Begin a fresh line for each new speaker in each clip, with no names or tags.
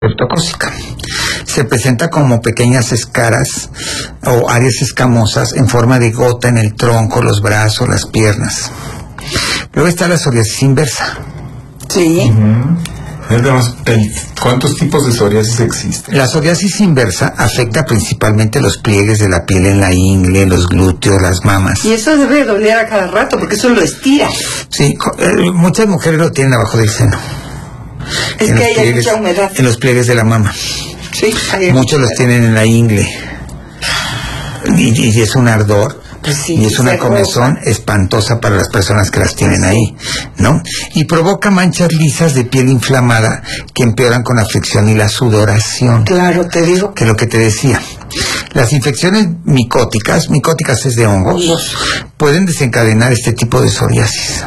estreptocócica. Se presenta como pequeñas escaras o áreas escamosas en forma de gota en el tronco, los brazos, las piernas. Luego está la psoriasis inversa.
Sí.
¿Cuántos tipos de psoriasis existen?
La psoriasis inversa afecta principalmente los pliegues de la piel en la ingle, los glúteos, las mamas.
Y eso debe doler a cada rato porque eso lo estira.
Sí, muchas mujeres lo tienen abajo del seno.
Es que hay mucha humedad.
En los pliegues de la mama.
Sí,
muchos los tienen en la ingle. Y es un ardor.
Pues sí,
y es una comezón espantosa para las personas que las tienen ahí, ¿no? Y provoca manchas lisas de piel inflamada que empeoran con la fricción y la sudoración.
Claro, te digo.
Que es lo que te decía. Las infecciones micóticas es de hongos, pueden desencadenar este tipo de psoriasis.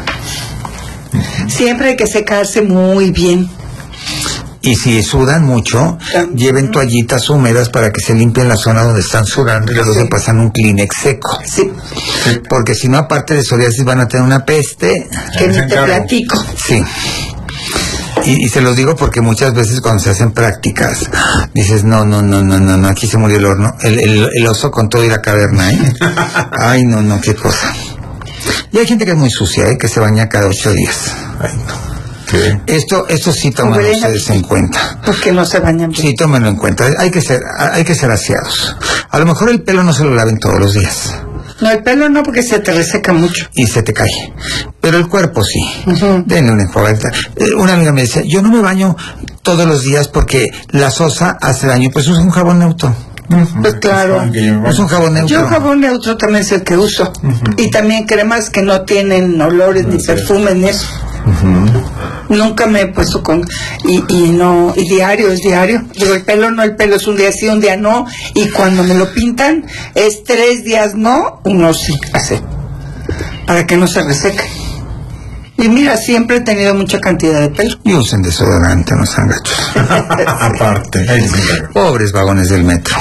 Siempre hay que secarse muy bien.
Y si sudan mucho, lleven toallitas húmedas para que se limpien la zona donde están sudando y luego se pasan un Kleenex seco.
Sí.
Porque si no, aparte de psoriasis, van a tener una peste.
Que ni te platico.
Sí. Y se los digo porque muchas veces cuando se hacen prácticas, dices, no, aquí se murió el horno. El oso con todo y la caverna, ¿eh? Ay, no, qué cosa. Y hay gente que es muy sucia, que se baña cada 8 días. Ay, no. Esto sí tómenlo ustedes en cuenta.
Porque no se bañan bien.
Sí, tómenlo en cuenta. Hay que ser aseados. A lo mejor el pelo no se lo laven todos los días.
No, el pelo no, porque se te reseca mucho.
Y se te cae. Pero el cuerpo sí. Denle una enjuagadita. Una amiga me decía, yo no me baño todos los días porque la sosa hace daño. Pues usa un jabón neutro.
Pues claro.
Es un jabón neutro.
Yo jabón neutro también es el que uso. Y también cremas que no tienen olores ni perfumes ni eso. Nunca me he puesto con y diario es diario. Digo, el pelo es un día sí, un día no, y cuando me lo pintan es 3 días no, 1 sí, así, para que no se reseque. Y mira, siempre he tenido mucha cantidad de pelo.
Y usen desodorante, no sean gachos.
Aparte.
Pobres vagones del metro.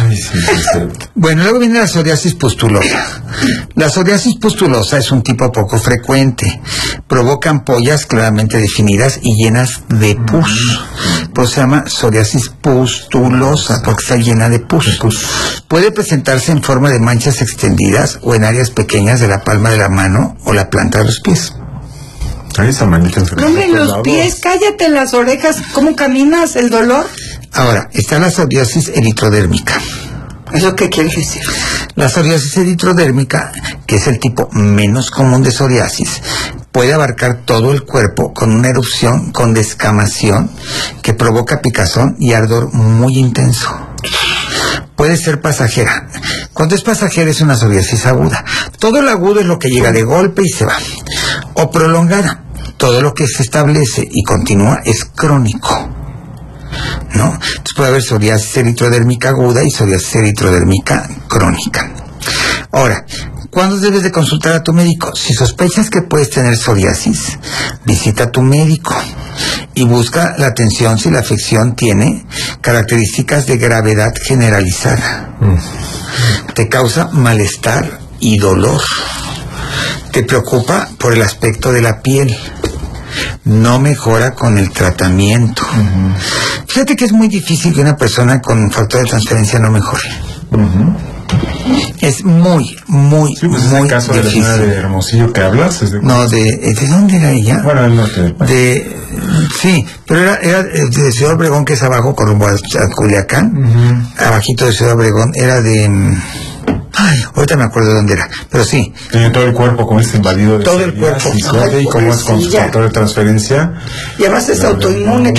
Bueno, luego viene la psoriasis pustulosa. La psoriasis pustulosa es un tipo poco frecuente. Provoca ampollas claramente definidas y llenas de pus. Pues se llama psoriasis pustulosa porque está llena de pus. Puede presentarse en forma de manchas extendidas o en áreas pequeñas de la palma de la mano o la planta de los pies.
Esa manita
hombre, los pies, cállate las orejas, ¿cómo caminas? ¿El dolor?
Ahora, está la psoriasis eritrodérmica.
¿Eso qué quiere decir?
La psoriasis eritrodérmica, que es el tipo menos común de psoriasis, puede abarcar todo el cuerpo con una erupción con descamación que provoca picazón y ardor muy intenso. Puede ser pasajera. Cuando es pasajera es una psoriasis aguda. Todo lo agudo es lo que llega de golpe y se va. O prolongada. Todo lo que se establece y continúa es crónico, ¿no? Entonces puede haber psoriasis eritrodérmica aguda y psoriasis eritrodérmica crónica. Ahora, ¿cuándo debes de consultar a tu médico? Si sospechas que puedes tener psoriasis, visita a tu médico y busca la atención si la afección tiene características de gravedad generalizada. Te causa malestar y dolor. Te preocupa por el aspecto de la piel. No mejora con el tratamiento. Fíjate que es muy difícil que una persona con un factor de transferencia no mejore. Es muy muy
sí, pues muy caso difícil. ¿De la señora de Hermosillo que hablas?
No, ¿de dónde era ella?
Bueno, del norte del país.
Sí, pero era de Ciudad Obregón, que es abajo, con rumbo a Culiacán. Abajito de Ciudad Obregón, era de... ahorita me acuerdo de dónde era, pero sí.
Tiene todo el cuerpo como este invadido de
todo el cuerpo.
Y como es con su factor de transferencia.
Y además es autoinmune,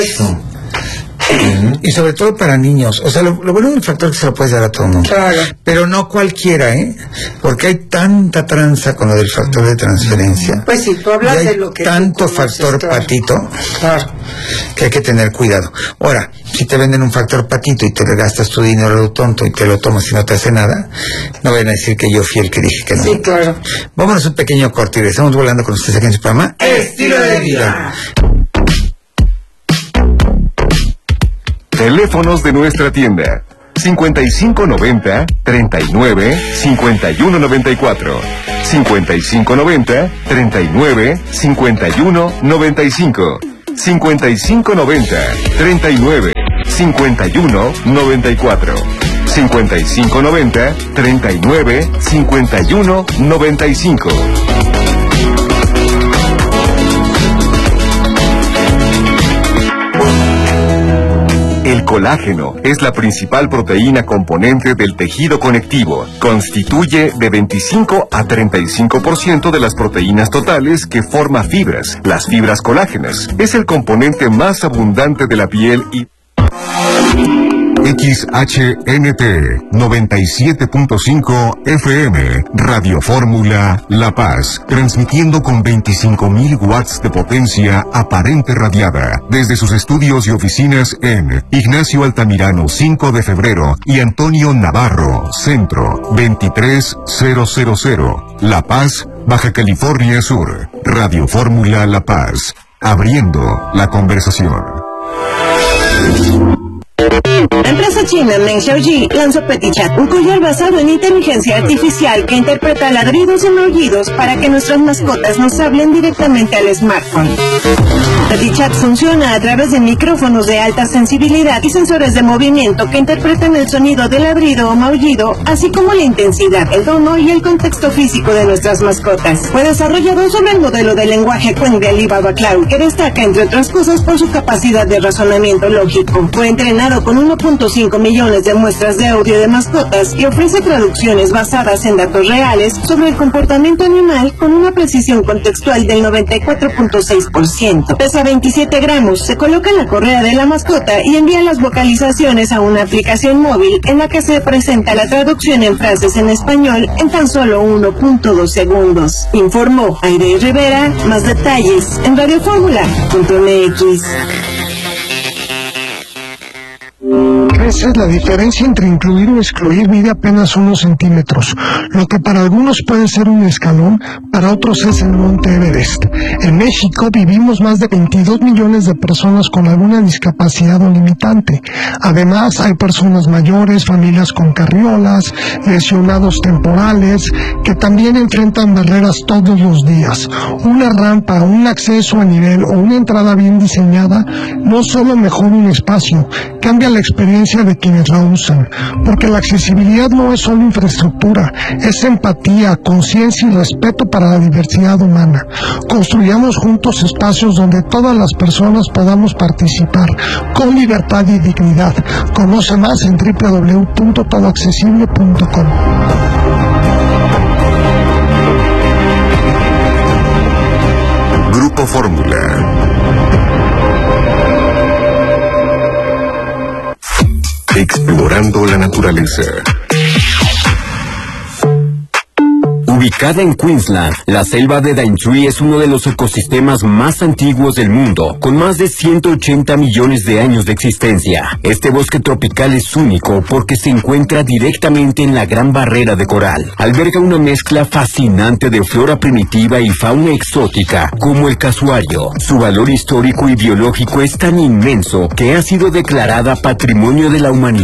y sobre todo para niños. O sea, lo bueno del factor que se lo puedes dar a todo el mundo.
Claro.
Pero no cualquiera, porque hay tanta tranza con lo del factor de transferencia.
Pues sí, tú hablas de lo que
tanto factor patito, claro, que hay que tener cuidado. Ahora, si te venden un factor patito y te gastas tu dinero a lo tonto y te lo tomas y no te hace nada, no vayan a decir que yo fui el que dije que no.
Sí, claro.
Vámonos a un pequeño corte y regresamos volando con ustedes aquí en su programa Estilo de Vida.
Teléfonos de nuestra tienda: 5590-39-5194, 5590-39-5195. 5590 39 51 94. 5590 39 51 95. El colágeno es la principal proteína componente del tejido conectivo. Constituye de 25 a 35% de las proteínas totales que forma fibras, las fibras colágenas. Es el componente más abundante de la piel y...
XHNT 97.5 FM, Radio Fórmula La Paz, transmitiendo con 25.000 watts de potencia aparente radiada, desde sus estudios y oficinas en Ignacio Altamirano 5 de febrero y Antonio Navarro, Centro 23000, La Paz, Baja California Sur. Radio Fórmula La Paz, abriendo la conversación.
La empresa china Meng Xiaoji lanzó PetiChat, un collar basado en inteligencia artificial que interpreta ladridos y maullidos para que nuestras mascotas nos hablen directamente al smartphone. PetiChat funciona a través de micrófonos de alta sensibilidad y sensores de movimiento que interpretan el sonido de ladrido o maullido, así como la intensidad, el tono y el contexto físico de nuestras mascotas. Fue desarrollado sobre el modelo de lenguaje Qwen de Alibaba Cloud, que destaca, entre otras cosas, por su capacidad de razonamiento lógico. Fue entrenado con 1.5 millones de muestras de audio de mascotas y ofrece traducciones basadas en datos reales sobre el comportamiento animal con una precisión contextual del 94.6%. Pesa 27 gramos, se coloca en la correa de la mascota y envía las vocalizaciones a una aplicación móvil en la que se presenta la traducción en frases en español en tan solo 1.2 segundos. Informó Aire Rivera. Más detalles en radiofórmula.mx.
Esa es la diferencia entre incluir o excluir. Mide apenas unos centímetros. Lo que para algunos puede ser un escalón, para otros es el Monte Everest. En México vivimos más de 22 millones de personas con alguna discapacidad o limitante. Además, hay personas mayores, familias con carriolas, lesionados temporales, que también enfrentan barreras todos los días. Una rampa, un acceso a nivel o una entrada bien diseñada no solo mejora un espacio, cambia la experiencia de quienes la usan, porque la accesibilidad no es solo infraestructura, es empatía, conciencia y respeto para la diversidad humana. Construyamos juntos espacios donde todas las personas podamos participar con libertad y dignidad. Conoce más en www.todoaccesible.com.
Grupo Fórmula. Explorando la naturaleza.
Ubicada en Queensland, la selva de Daintree es uno de los ecosistemas más antiguos del mundo, con más de 180 millones de años de existencia. Este bosque tropical es único porque se encuentra directamente en la Gran Barrera de Coral. Alberga una mezcla fascinante de flora primitiva y fauna exótica, como el casuario. Su valor histórico y biológico es tan inmenso que ha sido declarada Patrimonio de la Humanidad